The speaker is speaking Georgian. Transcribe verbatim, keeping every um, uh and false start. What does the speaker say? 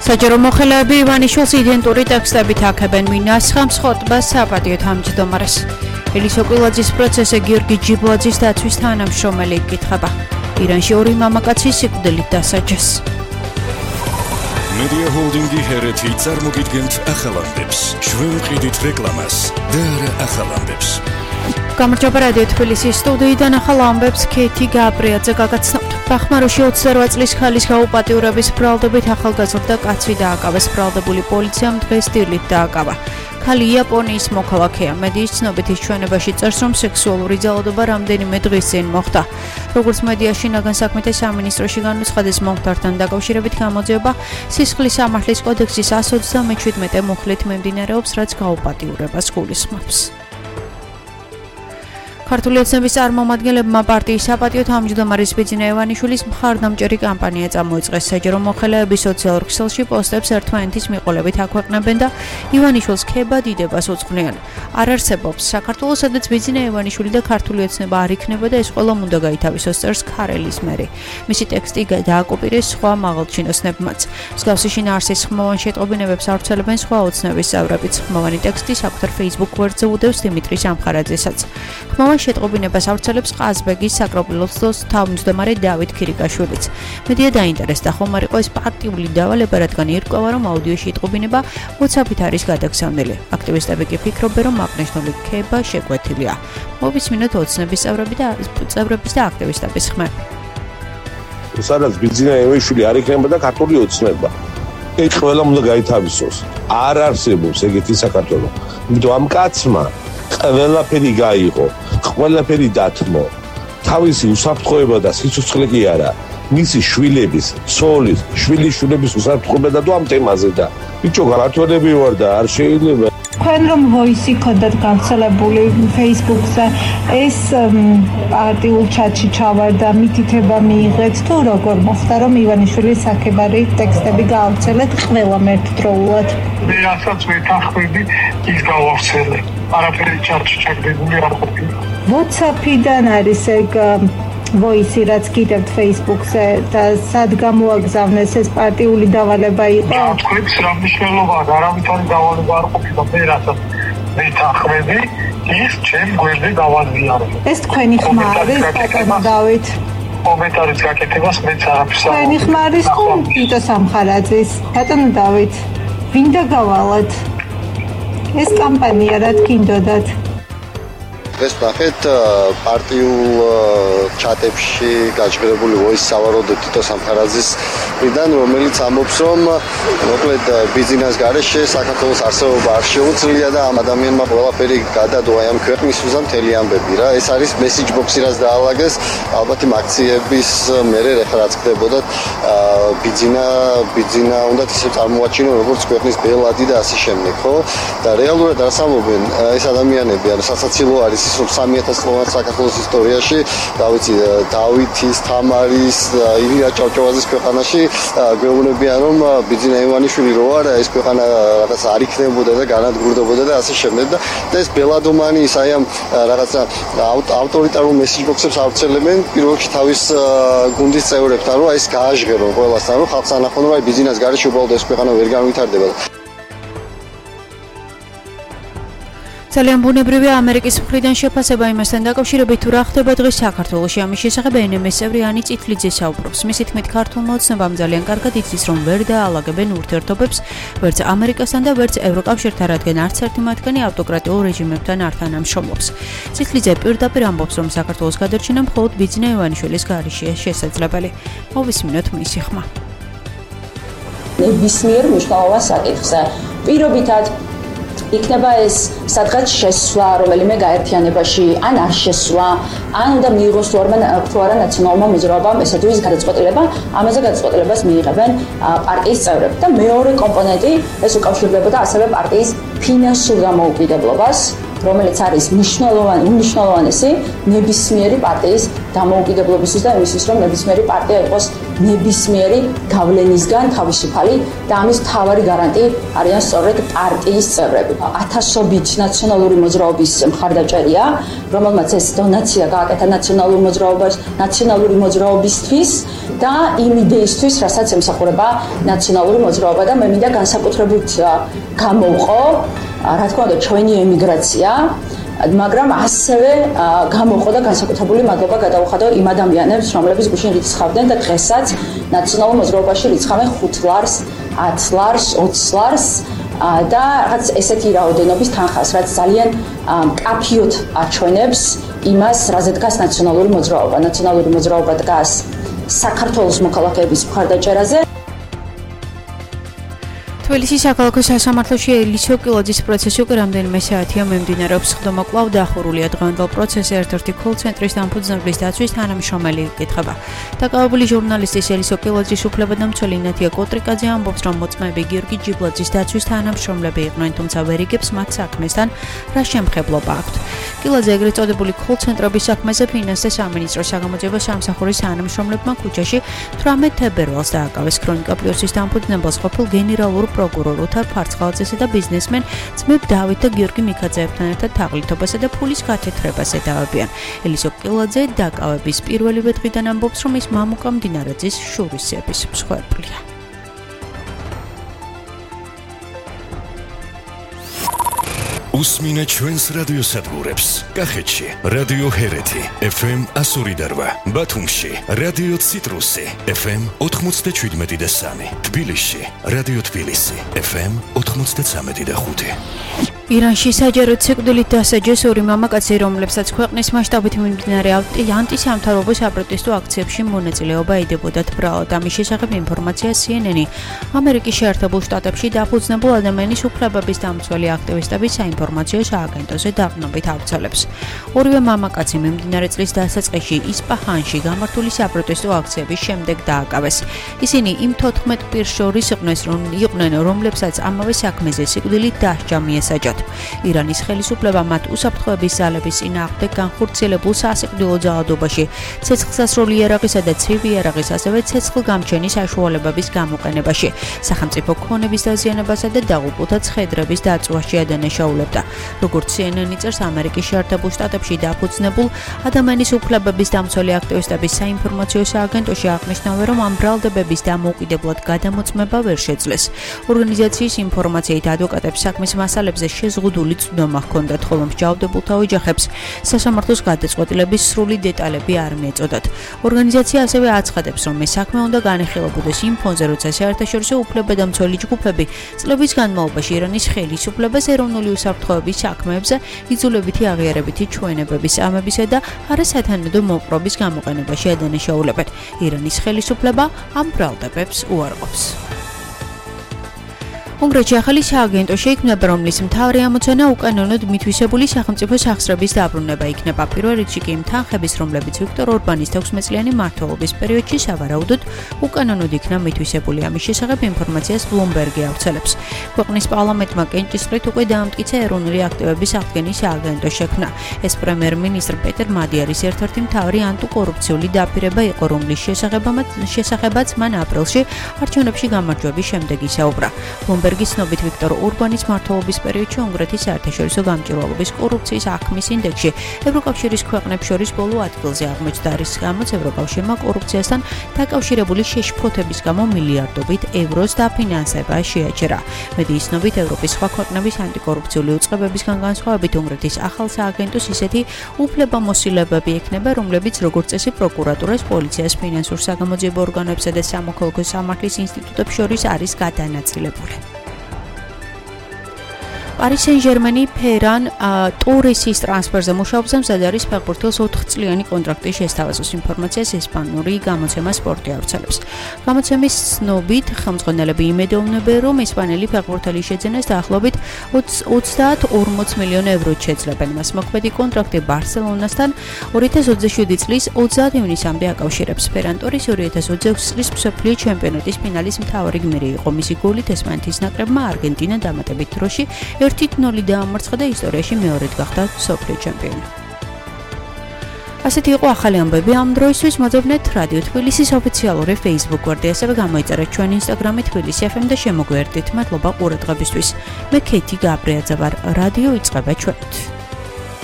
საჯარო მოხელეები ივანიშვილს იდენტური ტექსტებით აქებენ მინასხამს ხოტბას საპატიო თავმჯდომარეს. ელის ოკვილაძის პროცესზე გიორგი ჯიბლაძის დაცვის თანამშრომელი იკითხება. ირანში ორი მამაკაცი სიკვდილით დასაჯეს. Media Holding-ი ჰერეთი წარმოგიდგენთ ახალამდებს, შვენყიდით რეკლამას და არა ახალამდებს. გამარჯობა რადიო თბილისის სტუდიიდან ახალ ამბებს ქეთი გაბრიაძე გაგაცნობთ. ბახმაროში ოცდაორ წლის ხალის გაუპატიურების ბრალდებით ახალგაზრდა კაცი დააკავეს. ბრალდებული პოლიციამ დღეს დილით დააკავა. ქალი იაპონიის მოქალაქეა. მედიის ცნობით ის ჩვენებაში წერს, რომ სექსუალური ძალადობა რამდენიმე დღის წინ მოხდა. როგორც მედიაში ნაგან საქმეთა სამინისტროში განუცხადეს, მომხდართან დაკავშირებით გამოძიება სისხლის სამართლის კოდექსის εκατს ოცდამეჩვიდმეტე მუხლით მიმდინარეობს, რაც გაუპატიურებას გულისხმობს. ქართული ოცნების წარმომადგენლებმა პარტიის საპატიო თავმჯდომარის ბიძინა ივანიშვილის მხარდამჭერი კამპანია წამოიწყეს. საჯარო მოხელეები სოციალურ ქსელში პოსტებს ერთმანეთის მიყოლებით აქვეყნებენ და ივანიშვილს ქება დიდებას უძღვნიან. არ არსებობს საქართველოს, სადაც ბიძინა ივანიშვილი და ქართული ოცნება არ იქნება და ეს ყველამ უნდა გაითავისოს, წერს ქარელის მერი. მისი ტექსტი დააკოპირეს სხვა მაღალჩინოსნებმაც. მსგავსი შინაარსის ხმოვან შეტყობინებებს ავრცელებენ სხვა ოცნების წევრებიც. ხმოვანი ტექსტი საკუთარ Facebook გვერდზე უდევს დიმიტრი სამხარაძესაც. შეტყობინებას ავრცელებს ყაზბეგის საკროპილოს თავმჯდომარე დავით ქირიკაშვილიც. მედია დაინტერესდა, ხომ არ იყო ეს პარტიული დავალება, რადგან ირკვევა, რომ აუდიო შეტყობინება WhatsApp-ით არის გადაგზავნილი. აქტივისტები კი ფიქრობენ, რომ აღნიშნული ქება შეკვეთილია. მოვისმინოთ ოცნების წევრები და წევრების და აქტივისტების ხმები. სადაც ბიძინა ივანიშვილი არ იქნება და ქართული ოცნება. ეს ყველამ უნდა გაითავისოს. არ არსებობს ეგეთი საქართველო. იმიტომ ამ კაცმა ყველაფერი გაიღო, ყველაფერი დათმო. თავისი უსაფრთხოება და სიცოცხლე კი არა, მისი შვილების, ცოლის, შვილიშვილების უსაფრთხოება და თუ ამ თემაზე და ბიჭო გაართვენები ვარ და არ შეიძლება. თქვენ რომ ვოისი ქონდათ გავრცელებული Facebook-ზე, ეს პარტიულ ჩატში ჩავარდა, მითითება მიიღეთ თუ როგორ მოხდა, რომ ივანიშვილის აქებარი ტექსტები გაავრცელეთ ყველამ ერთდროულად? მე რასაც ვეთანხმები, ის გავავრცელე. არაფერი ჩატში ჩაგდებული არ ყოფილა. WhatsApp-იდან არის ეგ ვოისი, რაც გიდებთ Facebook-ზე და სად გამოაგზავნეს, ეს პარტიული დავალება იყო? თქვენს რა მნიშვნელობა, არავითარი დავალება არ ყოფილა. მე რასაც ვეთანხმები, ის ჩემ გვერდზე დავაზიარებ. ეს თქვენი ხმა არის, ბატონო დავით? კომენტარის გაკეთებას მეც არაფერს არ თქვენი ხმა არის თუ ვიტო სამხარაძის? ბატონო დავით, ვინდა გავალათ? ეს კამპანია რა გინდოდათ? დღეს ნახეთ პარტიულ ჩატებში გაჭრებული ვოის სავარაუდოდ თითო სამხარაძის მხრიდან, რომელიც ამბობს, რომ მოკლედ ბიზნეს გარეშე საქართველოს არსებობა არ შეუძლია და ამ ადამიანმა ყველაფერი გადადო აი ამ ქვეყნის უზა მთელი ამბები რა. ეს არის message box-ი, რაც დაალაგეს ალბათ იმ აქციების მერე ხა რაც ხდებოდა ბიზნა ბიზნა უნდა ისე წარმოაჩინო როგორც ქვეყნის ბელადი და ასე შემდეგ, ხო? და რეალურად რას ამბობენ ეს ადამიანები, ანუ სასაცილო არის ის რომ სამი ათას წლოვან საქართველოს ისტორიაში, რა ვიცი, დავითის, თამარის, ილია ჭავჭავაძის ქვეყანაში გვეუბნებიან, რომ ბიძინა ივანიშვილი რო არა, ეს ქვეყანა რაღაც არ იქნებოდა და განადგურდებოდა და ასე შემდეგ და ეს ბელადომანი ის აი ამ რაღაცა ავტორიტარულ message box-ებს ავრცელებენ პირველ რიგში თავის გუნდის წევრებთან, რომ აი ეს გააჟღერონ ყველასთან, რომ ხალხს ანახონ, რომ აი ბიზნეს გარეშე უბრალოდ ეს ქვეყანა ვერ განვითარდება. ძალიან ბუნებრივია ამერიკის მხრიდან შეფასება იმასთან დაკავშირებით, თუ რა ხდება დღეს საქართველოში. ამის შესახებ ენ ემ ეს წევრი ანი წითლიძე საუბრობს. მისი თქმით, ქართულმა ოცნებამ ძალიან კარგად იცის, რომ ვერ დაალაგებენ ურთიერთობებს ვერც ამერიკასთან და ვერც ევროკავშირთან, რადგან არც ერთი მათგანი ავტოკრატიულ რეჟიმებთან არ თანამშრომლობს. წითლიძე პირდაპირ ამბობს, რომ საქართველოს გადარჩენა მხოლოდ ბიძინა ივანიშვილის გარეშეა შესაძლებელი. მოვისმინოთ მისი ხმა. ნებისმიერ მნიშვნელოვან საკითხზე პირობითად იქნება ეს სადღაც შესვლა, რომელიმე გაერთიანებაში, ან არ შესვლა, ან უნდა მიიღოს თუ არა ნაციონალურმა მოძრაობამ ესა თუ ის გადაწყვეტილება, ამაზე გადაწყვეტილებას მიიღებენ პარტიის წევრები. და მეორე კომპონენტი ეს უკავშირდებოდა ასევე პარტიის ფინანსურ დამოუკიდებლობას, რომელიც არის მნიშვნელოვანი, უნიშნულოვანესი ნებისმიერი პარტიის დამოუკიდებლობისთვის და იმისთვის, რომ ნებისმიერი პარტია იყოს ნებისმიერი გავლენისგან თავისუფალი და ამის მთავარი გარანტი არიან სწორედ პარტიის წევრები. ათასობით ნაციონალური მოძრაობის მხარდაჭერია, რომელმაც ეს დონაცია გააკეთა ნაციონალურ მოძრაობას, ნაციონალური მოძრაობისთვის და იმ იდეისთვის, რასაც ემსახურება ნაციონალური მოძრაობა და მე მინდა განსაკუთრებით გამოვყო, რა თქმა უნდა, ჩვენი ემიგრაცია, მაგრამ ასევე გამოვყო და განსაკუთრებული მადლობა გადაუხადო იმ ადამიანებს, რომლებიც გუშინ რიცხავდნენ და დღესაც ნაციონალურ მოძრაობაში რიცხავენ ხუთ ლარს, ათ ლარს, ოცს ლარს და რაღაც ესეთი რაოდენობის თანხას, რაც ძალიან მკაფიოდ აჩვენებს იმას, რაზე დგას ნაციონალური მოძრაობა. ნაციონალური მოძრაობა დგას საქართველოს მოქალაქეების მხარდაჭერაზე. თბილისის საქალაქო სასამართლოში ელისო კილოძის პროცესი უკვე რამდენიმე საათია მიმდინარეობს. ხდომა კვლავ დახურულია. დღევანდელ პროცესზე ერთ-ერთი კოლ-ცენტრის დამფუძნებლის დაცვის თანამშრომელი იკითხება. დაკავებული ჟურნალისტის ელისო კილოძის უფლებადამცველი ნათია კოტრიკაძე ამბობს, რომ მოწმეები გიორგი ჯიბლაძის დაცვის თანამშრომლები იყვნენ, თუმცა ვერ იგებს მათ საქმესთან რა შემხებლობა აქვთ. კილოძე ეგრეთ წოდებული კოლ-ცენტრების საქმეზე ფინანსთა სამინისტროს საგამოძიებო სამსახურის თანამშრომლებმა ქუჩაში თვრამეტ თებერვალს დააკავეს. ქრონიკა პლუსის დამფუძნებელს ყოფილ გენერალურ პროკურორ ოთარ ფარცხალაძესა და ბიზნესმენ ძმებ დავით და გიორგი მიქაძეებთან ერთად თაღლითობასა და ფულის გათეთრებას ედავებიან. ელისო კილოძე დაკავების პირველივე დღიდან ამბობს, რომ ის მამუკა მდინარაძის შურისების მსხვერპლია. უსმინე ჩვენს რადიოსადგურებს. კახეთში რადიო ჰერეთი ეფ ემ ასორი და რვა, ბათუმში რადიო ციტრუსი ეფ ემ ოთხმოცდაშვიდმეტი და სამი, თბილისში რადიო თბილისი ეფ ემ ოთხმოცდაცამეტი და ხუთი. ირანში საჯაროდ სიკვდილით დასაჯეს ორი მამაკაცი, რომლებსაც ქვეყნის მასშტაბით მიმდინარე ანტისამთავრობო საპროტესტო აქციებში მონაწილეობა ედებოდათ. ბრალად ამის შესახებ ინფორმაცია სი ენ ენი. ამერიკის შეერთებულ შტატებში დაფუძნებულ ადამიანის უფლებების დამცველი აქტივისტების საინფორმაციო სააგენტოზე დაყრდნობით ავრცელებს. ორივე მამაკაცი მიმდინარე წლის დასაწყისში ისპაჰანში გამართული საპროტესტო აქციების შემდეგ დააკავეს. ისინი იმ თოთხმეტ პირს შორის იყვნენ, რომლებსაც ამავე საქმეზე სიკვდილით დასჯა მიესაჯათ. ირანის ხელისუფლება მათ უსაფრთხოების ძალების წინააღმდეგ განხორციელებულ სასიკვდილო ძალადობაში, ცეცხლსასროლი იარაღისა და ცივი იარაღის, ასევე ცეცხლგამჩენის საშუალებების გამოყენებაში, სახელმწიფო ქონების დაზიანებასა და დაღუპულთა ცხედრების დაწვაში ადანაშაულებდა. როგორც სი ენ ენი წერს, ამერიკის შეერთებულ შტატებში დაფუძნებულ ადამიანის უფლებების დამცველი აქტივისტების საინფორმაციო სააგენტოში აღნიშნავენ, რომ ამ ბრალდებების დამოუკიდებლად გადამოწმება ვერ შეძლეს. ორგანიზაციის ინფორმაციით ადვოკატებს საქმის მასალებზე შეზღუდული წვდომა ჰქონდათ, ხოლო მსჯავრდებულთა ოჯახებს სასამართლოს გადაწყვეტილების სრული დეტალები არ მიეწოდათ. ორგანიზაცია ასევე აცხადებს, რომ ეს საქმე უნდა განეხილებოდეს იმ ფონზე, როცა საერთაშორისო უფლებადამცველი ჯგუფები წლების განმავლობაში ირანის ხელისუფლებას ეროვნული უსაფრთხოების საქმეებზე იძულებითი აღიარებითი ჩვენებების ამებისა და არასათანადო მოპყრობის გამოყენებაში ადანაშაულებენ. ირანის ხელისუფლება ამ ბრალდებებს უარყოფს. კონკრეტში ახალი სააგენტო შეიქმნება, რომლის მთავარი ამოცანა უკანონოდ მითვისებული სახელმწიფო სახსრების დაბრუნება იქნება. პირველ რიგში კი თანხების, რომლებიც ვიქტორ ორბანის ექვსმეტწლიანი მმართველობის პერიოდში სავარაუდოდ უკანონოდ იქნა მითვისებული. ამის შესახებ ინფორმაციას ბლუმბერგი ავრცელებს. ქვეყნის პარლამენტმა კენჭისყრით უკვე დაამტკიცა ეროვნული აქტივების აღდგენის სააგენტო შექმნა. ეს პრემიერ-მინისტრ პეტერ მადიარის ერთ-ერთი მთავარი ანტიკორუფციული დაპირება იყო, რომლის შესახებაც მან აპრილში არჩევნებში გამარჯვების შემდეგ ისაუბრა. ბერგის ცნობით ვიქტორ ორბანის მმართველობის პერიოდში უნგრეთის საერთაშორისო გამჭვირვალობის კორუფციის აღქმის ინდექსში ევროკავშირის ქვეყნებს შორის ბოლო ადგილზე აღმოჩნდა, რის გამოც ევროკავშირმა კორუფციასთან დაკავშირებული შეშფოთების გამო მილიარდობით ევროს დაფინანსება შეაჩერა. მედიის ცნობით ევროპის სხვა ქვეყნების ანტიკორუფციული უწყებებისგან განსხვავებით უნგრეთის ახალ სააგენტოს ისეთი უფლებამოსილებები ექნება, რომლებიც როგორც წესი პროკურატურას, პოლიციას, ფინანსურ საგამოძიებო ორგანოებსა და სამოქალაქო სამართლის ინსტიტუტებს შორის არის გადანაწილებული. პარი სენ-ჟერმენი ფერან ტორესის ტრანსფერზე მუშაობს, მზად არის ფეხბურთელს ოთხწლიანი კონტრაქტი შესთავაზოს. ინფორმაციას ესპანური გამოცემა სპორტი ავრცელებს. გამოცემის ცნობით ხელმძღვანელები იმედოვნებენ, რომ ესპანელი ფეხბურთელის შეძენას დაახლოებით ოცდაათ-ორმოც მილიონ ევროთ შეძლებენ. მას მოქმედი კონტრაქტი ბარსელონასთან ორი ათას ოცდაშვიდი წლის ოცდაათ ივნისამდე აკავშირებს. ფერან ტორესი ორი ათას ოცდაექვსი წლის მსოფლიო ჩემპიონატის ფინალის მთავარი გმირი იყო. მისი გოლით ესპანეთის ნაკრებმა არგენტინა დამატებით დროში ერთი ნული დაამარცხა და ისტორიაში მეორედ გახდა მსოფლიო ჩემპიონი. ასეთი იყო ახალი ამბები ამ დროისთვის. მოძებნეთ რადიო თბილისის ოფიციალური Facebook გვერდი, ასევე გამოიწერეთ ჩვენ Instagram-ი თბილისი ეფ ემ და შემოგვიერთდით. მადლობა ყურადღებისთვის. მე ქეთი გაბრიაძე ვარ. რადიო იწყება ჩვენით.